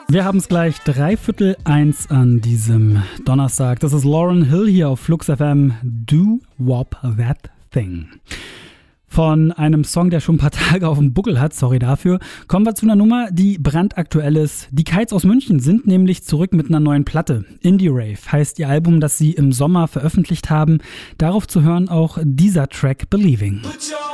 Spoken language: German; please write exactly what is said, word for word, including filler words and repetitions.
Wir haben es gleich dreiviertel eins an diesem Donnerstag. Das ist Lauryn Hill hier auf Flux F M. Do Wop That Thing. Von einem Song, der schon ein paar Tage auf dem Buckel hat, sorry dafür, kommen wir zu einer Nummer, die brandaktuell ist. Die Kites aus München sind nämlich zurück mit einer neuen Platte. Indie Rave heißt ihr Album, das sie im Sommer veröffentlicht haben. Darauf zu hören auch dieser Track Believing.